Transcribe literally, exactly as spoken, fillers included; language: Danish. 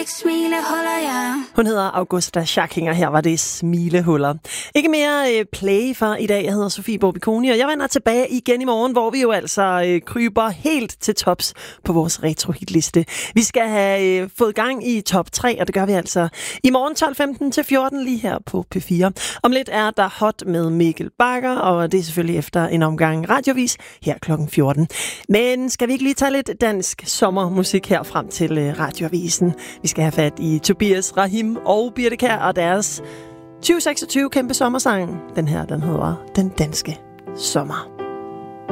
ikke smilehuller, ja. Hun hedder Augusta Schackinger. Her var det Smilehuller. Ikke mere øh, play for i dag. Jeg hedder Sofie Borbiconi, og jeg vender tilbage igen i morgen, hvor vi jo altså øh, kryber helt til tops på vores retro-hitliste. Vi skal have øh, fået gang i top tre, og det gør vi altså i morgen tolv femten til fjorten lige her på P fire. Om lidt er der Hot med Mikkel Bagger, og det er selvfølgelig efter en omgang radiovis her klokken fjorten. Men skal vi ikke lige tage lidt dansk sommermusik her frem til øh, radioavisen? Vi skal have fat i Tobias Rahim og Birte Kjær og deres tyve seksogtyve kæmpe sommersang. Den her, den hedder Den Danske Sommer.